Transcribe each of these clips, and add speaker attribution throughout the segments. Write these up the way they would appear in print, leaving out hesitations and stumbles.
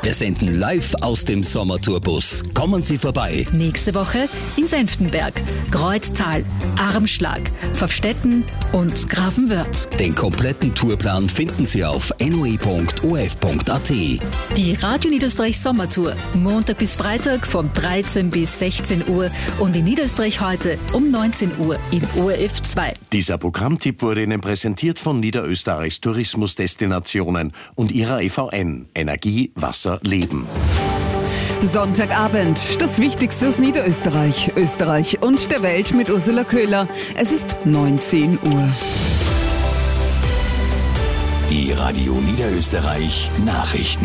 Speaker 1: Wir senden live aus dem Sommertourbus. Kommen Sie vorbei.
Speaker 2: Nächste Woche in Senftenberg, Kreuztal, Armschlag, Pfaffstätten und Grafenwörth.
Speaker 1: Den kompletten Tourplan finden Sie auf noe.of.at.
Speaker 2: Die Radio Niederösterreich Sommertour, Montag bis Freitag von 13 bis 16 Uhr und in Niederösterreich heute um 19 Uhr in ORF 2.
Speaker 3: Dieser Programmtipp wurde Ihnen präsentiert von Niederösterreichs Tourismusdestinationen und ihrer EVN. Energie, Wasser, Leben.
Speaker 4: Sonntagabend, das Wichtigste aus Niederösterreich, Österreich und der Welt mit Ursula Köhler. Es ist 19 Uhr.
Speaker 5: Die Radio Niederösterreich Nachrichten.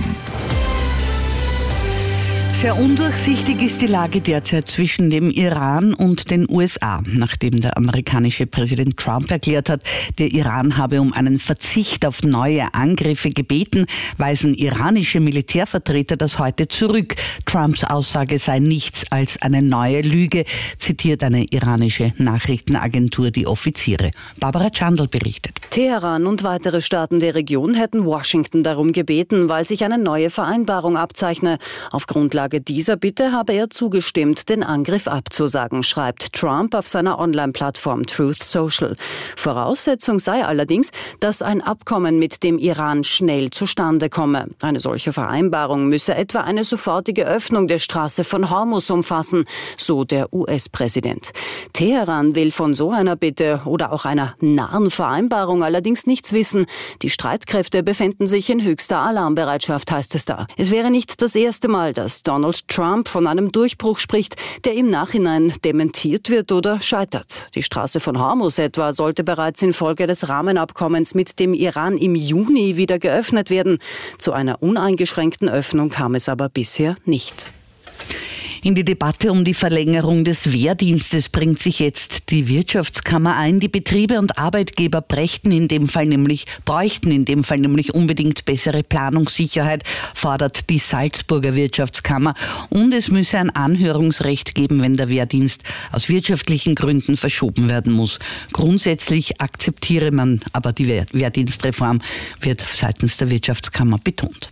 Speaker 4: Sehr undurchsichtig ist die Lage derzeit zwischen dem Iran und den USA, nachdem der amerikanische Präsident Trump erklärt hat, der Iran habe um einen Verzicht auf neue Angriffe gebeten, weisen iranische Militärvertreter das heute zurück. Trumps Aussage sei nichts als eine neue Lüge, zitiert eine iranische Nachrichtenagentur die Offiziere. Barbara Chandl berichtet.
Speaker 6: Teheran und weitere Staaten der Region hätten Washington darum gebeten, weil sich eine neue Vereinbarung abzeichne. Auf Grundlage dieser Bitte habe er zugestimmt, den Angriff abzusagen, schreibt Trump auf seiner Online-Plattform Truth Social. Voraussetzung sei allerdings, dass ein Abkommen mit dem Iran schnell zustande komme. Eine solche Vereinbarung müsse etwa eine sofortige Öffnung der Straße von Hormuz umfassen, so der US-Präsident. Teheran will von so einer Bitte oder auch einer nahen Vereinbarung allerdings nichts wissen. Die Streitkräfte befänden sich in höchster Alarmbereitschaft, heißt es da. Es wäre nicht das erste Mal, dass Donald Trump von einem Durchbruch spricht, der im Nachhinein dementiert wird oder scheitert. Die Straße von Hormuz etwa sollte bereits infolge des Rahmenabkommens mit dem Iran im Juni wieder geöffnet werden. Zu einer uneingeschränkten Öffnung kam es aber bisher nicht.
Speaker 4: In die Debatte um die Verlängerung des Wehrdienstes bringt sich jetzt die Wirtschaftskammer ein. Die Betriebe und Arbeitgeber bräuchten in dem Fall nämlich unbedingt bessere Planungssicherheit, fordert die Salzburger Wirtschaftskammer. Und es müsse ein Anhörungsrecht geben, wenn der Wehrdienst aus wirtschaftlichen Gründen verschoben werden muss. Grundsätzlich akzeptiere man aber die Wehrdienstreform, wird seitens der Wirtschaftskammer betont.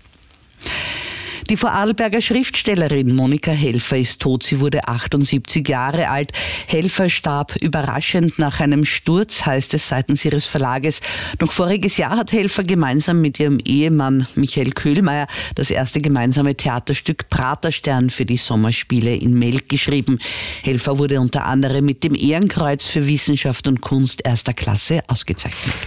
Speaker 4: Die Vorarlberger Schriftstellerin Monika Helfer ist tot. Sie wurde 78 Jahre alt. Helfer starb überraschend nach einem Sturz, heißt es seitens ihres Verlages. Noch voriges Jahr hat Helfer gemeinsam mit ihrem Ehemann Michael Köhlmeier das erste gemeinsame Theaterstück Praterstern für die Sommerspiele in Melk geschrieben. Helfer wurde unter anderem mit dem Ehrenkreuz für Wissenschaft und Kunst erster Klasse ausgezeichnet.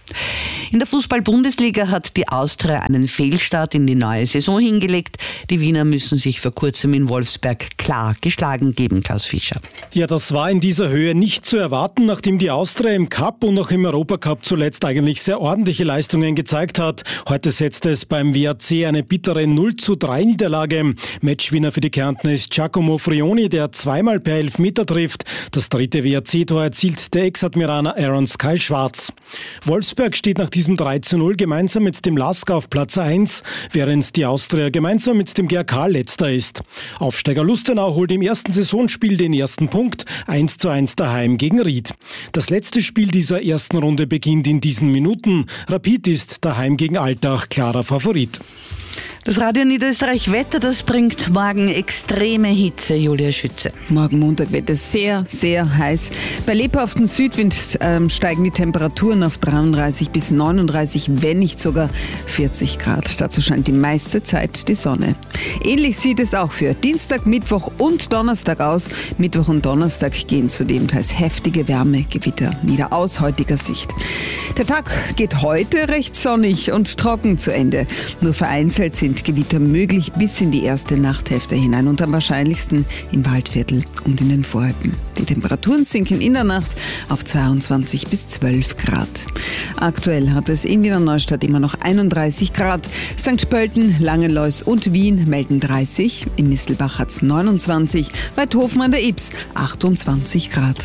Speaker 4: In der Fußball-Bundesliga hat die Austria einen Fehlstart in die neue Saison hingelegt. Die Wiener müssen sich vor kurzem in Wolfsberg klar geschlagen geben, Klaus Fischer.
Speaker 7: Ja, das war in dieser Höhe nicht zu erwarten, nachdem die Austria im Cup und auch im Europacup zuletzt eigentlich sehr ordentliche Leistungen gezeigt hat. Heute setzte es beim WAC eine bittere 0:3 Niederlage. Matchwinner für die Kärntner ist Giacomo Frioni, der zweimal per Elfmeter trifft. Das dritte WAC-Tor erzielt der Ex-Admiraner Aaron Sky Schwarz. Wolfsberg steht nach diesem 3:0 gemeinsam mit dem LASK auf Platz 1, während die Austria gemeinsam mit dem GRK letzter ist. Aufsteiger Lustenau holt im ersten Saisonspiel den ersten Punkt, 1:1 daheim gegen Ried. Das letzte Spiel dieser ersten Runde beginnt in diesen Minuten. Rapid ist daheim gegen Altach klarer Favorit.
Speaker 4: Das Radio Niederösterreich Wetter, das bringt morgen extreme Hitze, Julia Schütze.
Speaker 8: Morgen Montag wird es sehr, sehr heiß. Bei lebhaftem Südwind steigen die Temperaturen auf 33 bis 39, wenn nicht sogar 40 Grad. Dazu scheint die meiste Zeit die Sonne. Ähnlich sieht es auch für Dienstag, Mittwoch und Donnerstag aus. Mittwoch und Donnerstag gehen zudem teils heftige Wärmegewitter nieder aus heutiger Sicht. Der Tag geht heute recht sonnig und trocken zu Ende. Nur vereinzelt sind Gewitter möglich bis in die erste Nachthälfte hinein und am wahrscheinlichsten im Waldviertel und in den Voralpen. Die Temperaturen sinken in der Nacht auf 22 bis 12 Grad. Aktuell hat es in Wiener Neustadt immer noch 31 Grad. St. Pölten, Langenlois und Wien melden 30. Im Misselbach hat es 29. Bei Thofen an der Ybbs 28 Grad.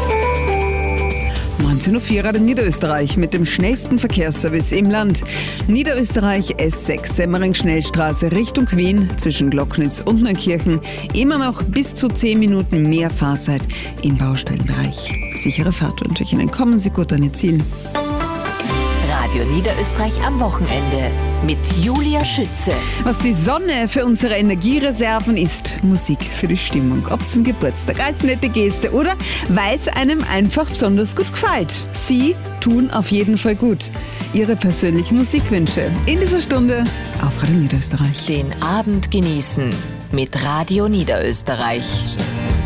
Speaker 8: 19:04 Uhr in Niederösterreich mit dem schnellsten Verkehrsservice im Land. Niederösterreich S6 Semmering-Schnellstraße Richtung Wien zwischen Glocknitz und Neunkirchen. Immer noch bis zu 10 Minuten mehr Fahrzeit im Baustellenbereich. Sichere Fahrt wünsche ich Ihnen. Kommen Sie gut an Ihr Ziel.
Speaker 9: Radio Niederösterreich am Wochenende. mit Julia Schütze.
Speaker 8: Was die Sonne für unsere Energiereserven ist, Musik für die Stimmung. Ob zum Geburtstag, als nette Geste oder weil es einem einfach besonders gut gefällt. Sie tun auf jeden Fall gut. Ihre persönlichen Musikwünsche in dieser Stunde auf Radio Niederösterreich.
Speaker 9: Den Abend genießen mit Radio Niederösterreich.